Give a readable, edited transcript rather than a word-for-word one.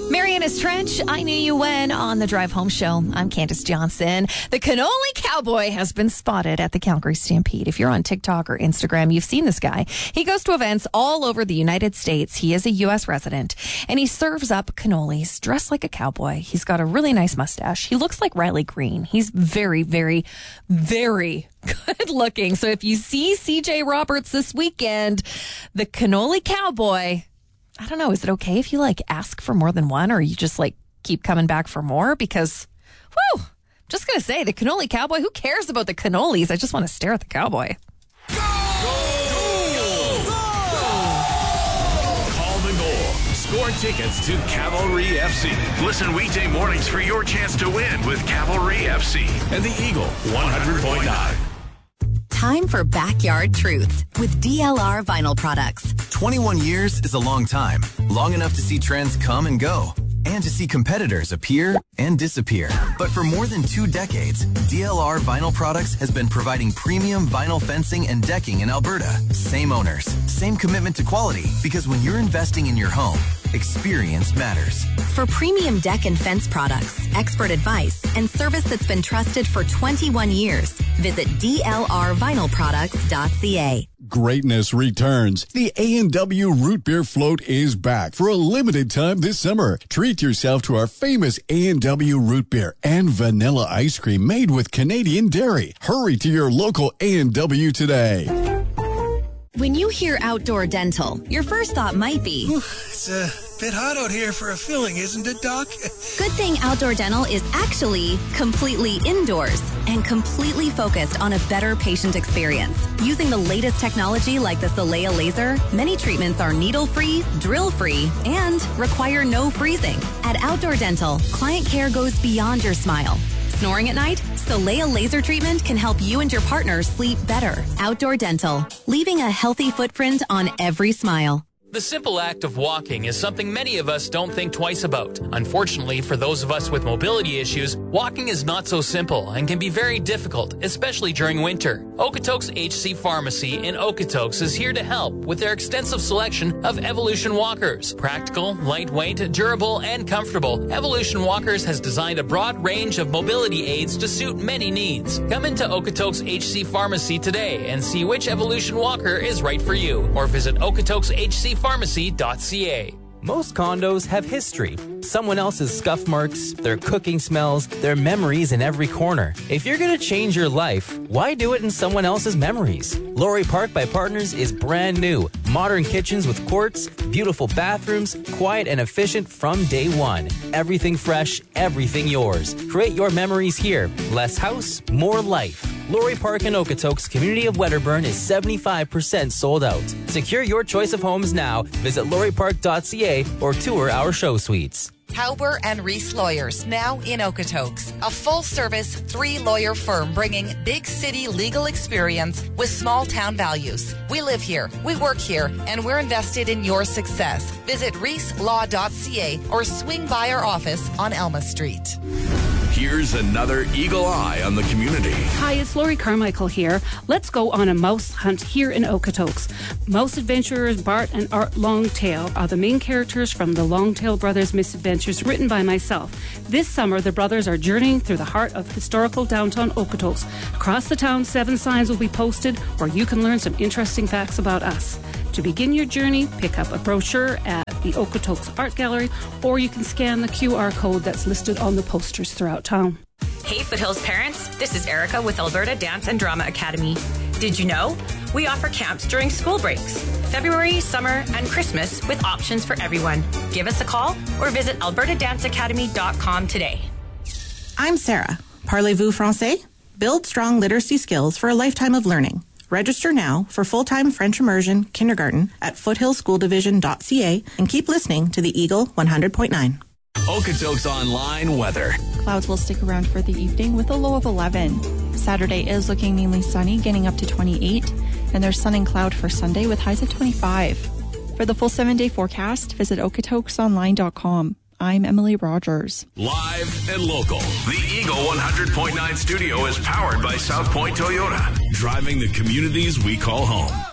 Marianas Trench, I Knew You When on the Drive Home Show. I'm Candace Johnson. The Cannoli Cowboy has been spotted at the Calgary Stampede. If you're on TikTok or Instagram, you've seen this guy. He goes to events all over the United States. He is a U.S. resident, and he serves up cannolis dressed like a cowboy. He's got a really nice mustache. He looks like Riley Green. He's very, very, very good looking. So if you see CJ Roberts this weekend, the Cannoli Cowboy, I don't know, is it okay if you ask for more than one, or you just keep coming back for more? Because, whew, just going to say, the Cannoli Cowboy, who cares about the cannolis? I just want to stare at the cowboy. Go! Go! Go! Call the goal. Score tickets to Cavalry FC. Listen weekday mornings for your chance to win with Cavalry FC and the Eagle 100.9. Time for Backyard Truths with DLR Vinyl Products. 21 years is a long time. Long enough to see trends come and go, and to see competitors appear and disappear. But for more than 2 decades, DLR Vinyl Products has been providing premium vinyl fencing and decking in Alberta. Same owners, same commitment to quality, because when you're investing in your home, experience matters. For premium deck and fence products, expert advice, and service that's been trusted for 21 years, visit dlrvinylproducts.ca. Greatness returns. The A&W Root Beer Float is back for a limited time this summer. Treat yourself to our famous A&W Root Beer and vanilla ice cream made with Canadian dairy. Hurry to your local A&W today. When you hear outdoor dental, your first thought might be, It's a bit hot out here for a filling, isn't it, Doc? Good thing outdoor dental is actually completely indoors and completely focused on a better patient experience. Using the latest technology like the Solea laser, many treatments are needle-free, drill-free, and require no freezing. At Outdoor Dental, client care goes beyond your smile. Snoring at night? Solea laser treatment can help you and your partner sleep better. Outdoor Dental, leaving a healthy footprint on every smile. The simple act of walking is something many of us don't think twice about. Unfortunately, for those of us with mobility issues, walking is not so simple and can be very difficult, especially during winter. Okotoks HC Pharmacy in Okotoks is here to help with their extensive selection of Evolution walkers. Practical, lightweight, durable, and comfortable, Evolution Walkers has designed a broad range of mobility aids to suit many needs. Come into Okotoks HC Pharmacy today and see which Evolution walker is right for you, or visit okotokshcpharmacy.ca. Most condos have history. Someone else's scuff marks, their cooking smells, their memories in every corner. If you're going to change your life, why do it in someone else's memories? Laurie Park by Partners is brand new. Modern kitchens with quartz, beautiful bathrooms, quiet and efficient from day one. Everything fresh, everything yours. Create your memories here. Less house, more life. Laurie Park in Okotoks, community of Wedderburn, is 75% sold out. Secure your choice of homes now. Visit lauriepark.ca or tour our show suites. Tauber and Reese Lawyers, now in Okotoks. A full-service 3-lawyer firm bringing big city legal experience with small-town values. We live here, we work here, and we're invested in your success. Visit reeselaw.ca or swing by our office on Elma Street. Here's another Eagle Eye on the community. Hi, it's Lori Carmichael here. Let's go on a mouse hunt here in Okotoks. Mouse adventurers Bart and Art Longtail are the main characters from the Longtail Brothers Misadventures, written by myself. This summer, the brothers are journeying through the heart of historical downtown Okotoks. Across the town, 7 signs will be posted where you can learn some interesting facts about us. To begin your journey, pick up a brochure at the Okotoks Art Gallery, or you can scan the QR code that's listed on the posters throughout town. Hey Foothills parents, this is Erica with Alberta Dance and Drama Academy. Did you know? We offer camps during school breaks, February, summer, and Christmas with options for everyone. Give us a call or visit albertadanceacademy.com today. I'm Sarah. Parlez-vous français? Build strong literacy skills for a lifetime of learning. Register now for full-time French immersion kindergarten at foothillschooldivision.ca and keep listening to the Eagle 100.9. Okotoks Online weather. Clouds will stick around for the evening with a low of 11. Saturday is looking mainly sunny, getting up to 28, and there's sun and cloud for Sunday with highs of 25. For the full 7-day forecast, visit okotokesonline.com. I'm Emily Rogers. Live and local. The Eagle 100.9 studio is powered by South Point Toyota, driving the communities we call home.